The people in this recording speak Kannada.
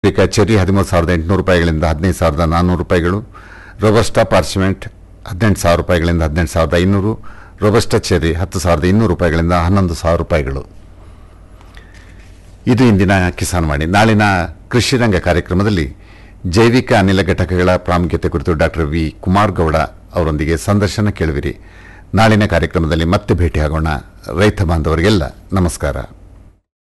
ಚೆರ್ರಿ 13,800 ರೂಪಾಯಿಗಳಿಂದ 15,400 ರೂಪಾಯಿಗಳು, ರೋಬಸ್ಟಾ ಪಾರ್ಚ್ಮೆಂಟ್ 18,000 ರೂಪಾಯಿಗಳಿಂದ 18,500, ರೋಬಸ್ಟಾ ಚೆರ್ರಿ 10,200 ರೂಪಾಯಿಗಳಿಂದ 11,000 ರೂಪಾಯಿಗಳು. ಇದು ಇಂದಿನ ಕಿಸಾನ್ ವಾಣಿ. ನಾಳಿನ ಕೃಷಿ ರಂಗ ಕಾರ್ಯಕ್ರಮದಲ್ಲಿ ಜೈವಿಕ ಅನಿಲ ಘಟಕಗಳ ಪ್ರಾಮುಖ್ಯತೆ ಕುರಿತು ಡಾಕ್ಟರ್ ವಿ ಕುಮಾರ್ ಗೌಡ ಅವರೊಂದಿಗೆ ಸಂದರ್ಶನ ಕೇಳುವಿರಿ. ನಾಳಿನ ಕಾರ್ಯಕ್ರಮದಲ್ಲಿ ಮತ್ತೆ ಭೇಟಿಯಾಗೋಣ. ರೈತ ಬಾಂಧವರಿಗೆಲ್ಲ ನಮಸ್ಕಾರ.